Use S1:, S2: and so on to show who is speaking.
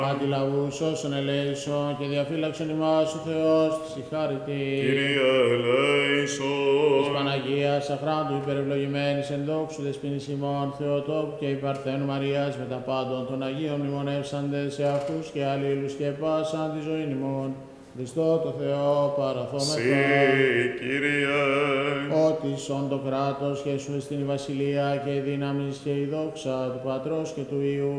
S1: Αντιλαβούς όσων ελέησον και διαφύλαξον ημάς ο Θεός της η χάρητη.
S2: Κύριε ελέησον.
S1: Της Παναγίας αχράντου υπερευλογημένης εν δόξου δεσποίνης ημών Θεοτόπου και υπαρθένου Μαρίας με τα πάντων των Αγίων μνημονεύσαντες σε αυτούς και αλλήλους και πάσαν τη ζωή ημών. Χριστό το Θεό παραθόμεθα.
S2: Συ, Κύριε.
S1: Ότι σον το κράτος και σου εστιν η βασιλεία και η δύναμις και η δόξα του Πατρός και του Υιού